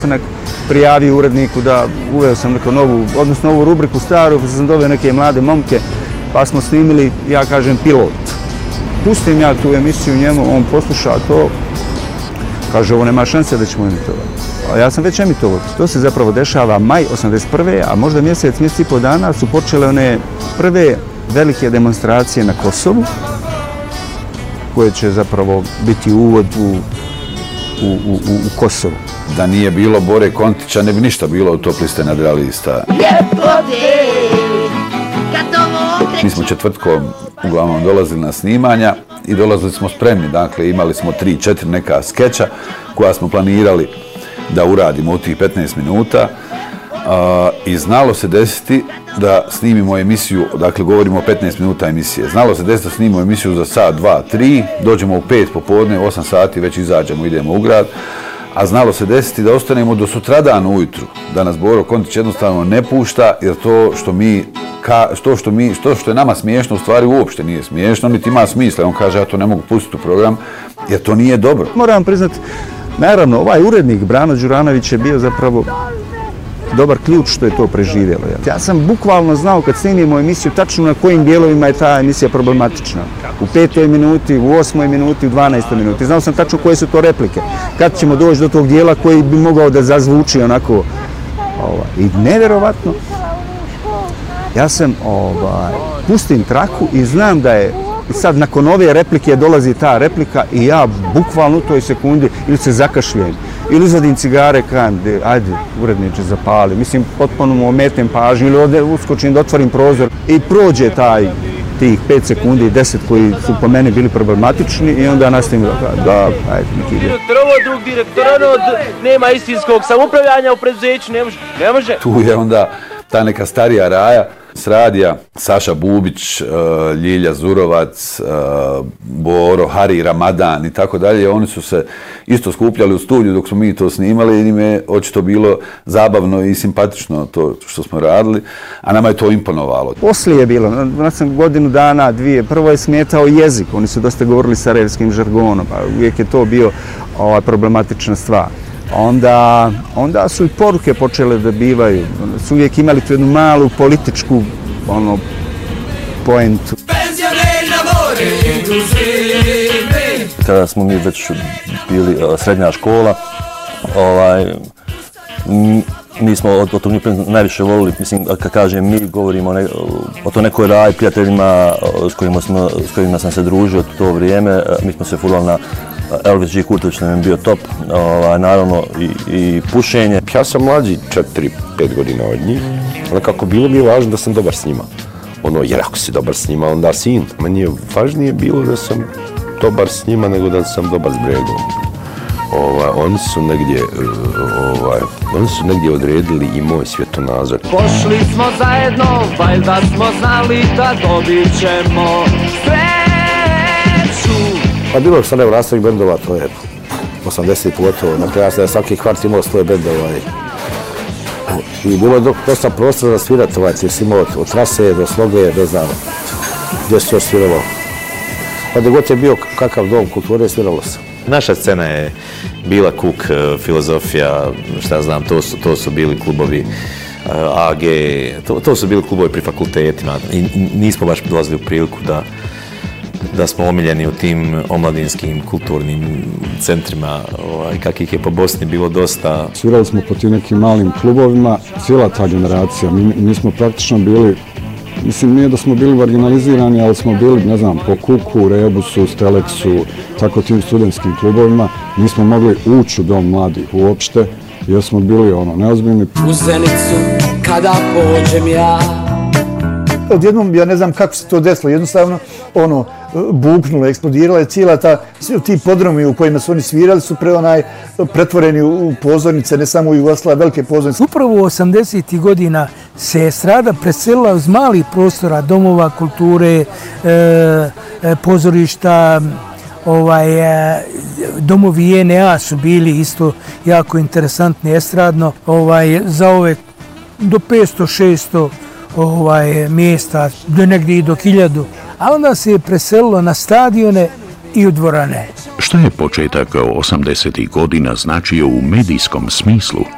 Prijavio uredniku da uveo sam neku novu rubriku staru, pa sam doveo neke mlade momke, pa smo snimili, ja kažem, pilot. Pustim ja tu emisiju njemu, on posluša to, kaže ovo nema šanse da ćemo emitovati. A ja sam već emitovao. To se zapravo dešava maj 81. a možda mjesec i pol dana su počele one prve velike demonstracije na Kosovu, koje će zapravo biti uvod u Kosovu. Da nije bilo Bore Kontića, ne bi ništa bilo od Top liste nadrealista. Mi smo četvrtkom uglavnom dolazili na snimanja i dolazili smo spremni. Dakle, imali smo 3-4 neka skeča koja smo planirali da uradimo u tih 15 minuta. I znalo se desiti da snimimo emisiju, dakle govorimo o 15 minuta emisije, znalo se desiti da snimimo emisiju za sat, 2, 3, dođemo u 5 popodne, 8 sati već izađemo, idemo u grad, a znalo se desiti da ostanemo do sutradan ujutru, da nas Boro Kontić jednostavno ne pušta, jer to što je nama smiješno u stvari uopšte nije smiješno, niti ima smisla. On kaže ja to ne mogu pustiti u program, jer to nije dobro. Moram priznati, naravno, ovaj urednik Brano Đuranović je bio zapravo dobar ključ što je to preživjelo. Ja sam bukvalno znao kad snimimo emisiju tačno na kojim dijelovima je ta emisija problematična. U 5. minuti, u 8. minuti, u 12. minuti. Znao sam tačno koje su to replike. Kad ćemo doći do tog dijela koji bi mogao da zazvuči onako. I nevjerovatno, ja sam pustim traku i znam da je sad nakon ove replike dolazi ta replika i ja bukvalno u toj sekundi ili se zakašljem, ili izvadim cigare, kažem, ajde, uredniče, zapali. Mislim, potpuno ometem pažnju ili ovdje uskočim da otvorim prozor i prođe tih 5 sekundi i 10 koji su po meni bili problematični i onda nastavim da, ajde, neki ide. Direktor ovo, drug direktor ono, nema istinskog samoupravljanja u preduzeću, ne može. Tu je onda ta neka starija raja s radija, Saša Bubić, Ljilja Zurovac, Boro, Hari Ramadan i tako dalje. Oni su se isto skupljali u studiju dok smo mi to snimali i njime je očito bilo zabavno i simpatično to što smo radili, a nama je to imponovalo. Poslije je bilo, sam godinu dana, dvije, prvo je smetao jezik, oni su dosta govorili sarajevskim žargonom, pa uvijek je to bio problematična stvar. Onda su i poruke počele da bivaju, su uvijek imali tu jednu malu političku poentu. Kada smo mi već bili srednja škola, mi smo o tom najviše volili, mislim, kad kažem mi, govorimo o to nekoj raj prijateljima s kojima sam se družio to vrijeme, mi smo se furali na Elvis G. Kurtović nam je bio top, naravno i pušenje. Ja sam mlađi 4-5 godina od njih, ali kako bilo mi je važno da sam dobar s njima. Jer ako si dobar s njima, onda si in. Meni je važnije bilo da sam dobar s njima nego da sam dobar s Bregom. Oni su negdje odredili i moj svjetonazor. Pošli smo zajedno, valjda smo znali da dobit ćemo sreću. Pa bilo je što ne u nastavnih bendova, to je 80 pogotovo. Na kraju da je svaki kvart imao svoje bendova. I bilo je dosta prostora za svirati, ti si imao od Trase do Sloge, ne znam gdje se to sviralo. Pa gdje god je bio kakav dom kulture, sviralo se. Naša scena je bila Kuk, Filozofija, šta znam, to su bili klubovi AG, to su bili klubovi pri fakultetima i nismo baš dolazili u priliku da smo omiljeni u tim omladinskim kulturnim centrima, kakvih je po Bosni bilo dosta. Svirali smo po tim nekim malim klubovima, cijela ta generacija, mi smo praktično bili, mislim nije da smo bili marginalizirani, ali smo bili, ne znam, po Kuku, Rebusu, Stelexu, tako tim studentskim klubovima, nismo mogli ući u dom mladih uopšte, jer smo bili neozbiljni. U Zenicu kada pođem ja. Odjednom, ja ne znam kako se to desilo, jednostavno buknulo, eksplodirala je cijela ti podromi u kojima su oni svirali su pretvoreni u pozornice, ne samo u Jugoslaviji, velike pozornice. Upravo u 80. godina se estrada preselila uz mali prostora domova kulture, pozorišta, domovi JNA su bili isto jako interesantni estradno, za ove do 500-600 mjesta, do negdje i do 1000, a onda se je preselilo na stadione i u dvorane. Šta je početak 80. godina značio u medijskom smislu?